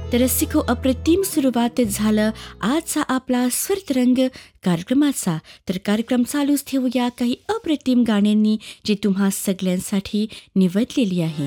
तर रसिको, अप्रतिम सुरुवात झालं आजचा आपला स्वरतरंग कार्यक्रमाचा. तर कार्यक्रम चालूच ठेवूया काही अप्रतिम गाण्यांनी जी तुम्हा सगळ्यांसाठी निवडलेली आहे.